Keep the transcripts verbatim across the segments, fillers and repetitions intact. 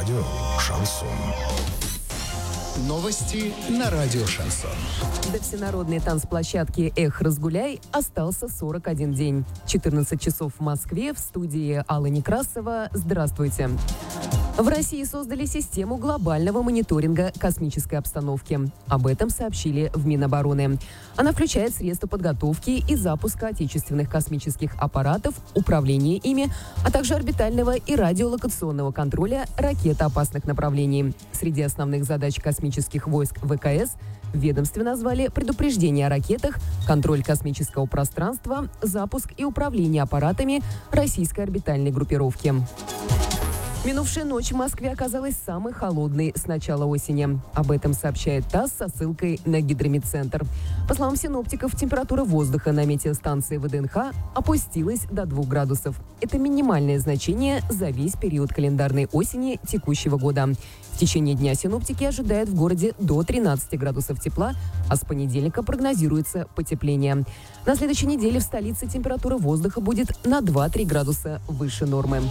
Радио «Шансон». Новости на радио «Шансон». До всенародной танцплощадки «Эх, разгуляй» остался сорок один день. четырнадцать часов в Москве, в студии Алла Некрасова. Здравствуйте. В России создали систему глобального мониторинга космической обстановки. Об этом сообщили в Минобороны. Она включает средства подготовки и запуска отечественных космических аппаратов, управления ими, а также орбитального и радиолокационного контроля ракет опасных направлений. Среди основных задач космических войск ВКС в ведомстве назвали предупреждение о ракетах, контроль космического пространства, запуск и управление аппаратами российской орбитальной группировки. Минувшая ночь в Москве оказалась самой холодной с начала осени. Об этом сообщает ТАСС со ссылкой на Гидрометцентр. По словам синоптиков, температура воздуха на метеостанции ВДНХ опустилась до двух градусов. Это минимальное значение за весь период календарной осени текущего года. В течение дня синоптики ожидают в городе до тринадцати градусов тепла, а с понедельника прогнозируется потепление. На следующей неделе в столице температура воздуха будет на два-три градуса выше нормы.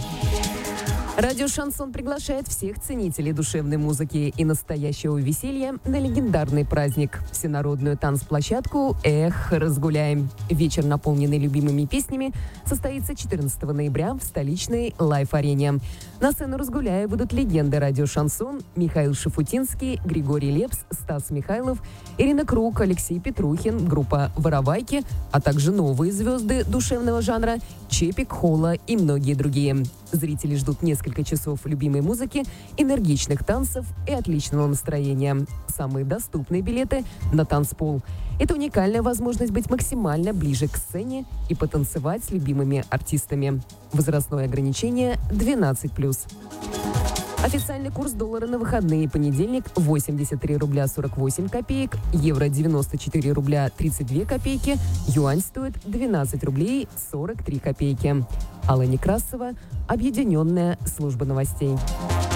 Радио «Шансон» приглашает всех ценителей душевной музыки и настоящего веселья на легендарный праздник – всенародную танцплощадку «Эх, разгуляем». Вечер, наполненный любимыми песнями, состоится четырнадцатого ноября в столичной Лайф-арене. На сцену «Разгуляя» будут легенды радио «Шансон» Михаил Шафутинский, Григорий Лепс, Стас Михайлов, Ирина Круг, Алексей Петрухин, группа «Воровайки», а также новые звезды душевного жанра Чепик, Холла и многие другие. Зрители ждут несколько часов любимой музыки, энергичных танцев и отличного настроения. Самые доступные билеты на танцпол. Это уникальная возможность быть максимально ближе к сцене и потанцевать с любимыми артистами. Возрастное ограничение двенадцать плюс. Официальный курс доллара на выходные: понедельник – восемьдесят три рубля сорок восемь копеек, евро – девяносто четыре рубля тридцать две копейки, юань стоит двенадцать рублей сорок три копейки. Алла Некрасова, Объединенная служба новостей.